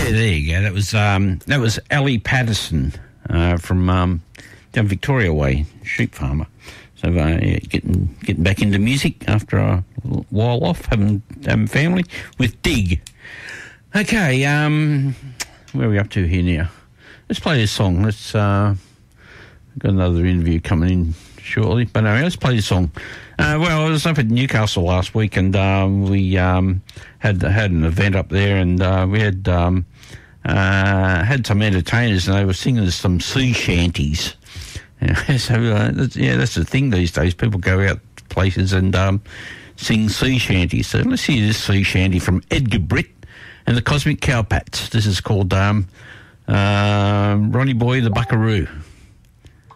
Yeah, there you go. That was Ali Patterson from down Victoria Way, sheep farmer. So getting back into music after a while off, having family with Dig. Okay, where are we up to here now? Let's play this song. Let's got another interview coming in shortly, but anyway, let's play this song. Well, I was up at Newcastle last week, and we had an event up there, and we had some entertainers, and they were singing some sea shanties. So that's the thing these days. People go out to places and sing sea shanties. So let's hear this sea shanty from Edgar Britt and the Cosmic Cowpats. This is called Ronnie Boy the Buckaroo.